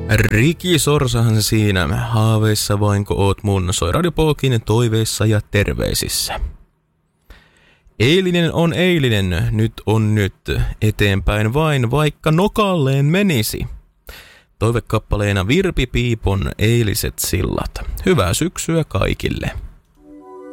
Riki Sorsahan siinä. Haaveissa vainko oot mun. Soi Radio Polkin toiveissa ja terveisissä. Eilinen on eilinen, nyt on nyt. Eteenpäin vain, vaikka nokalleen menisi. Toivekappaleena Virpi Piipon Eiliset sillat. Hyvää syksyä kaikille.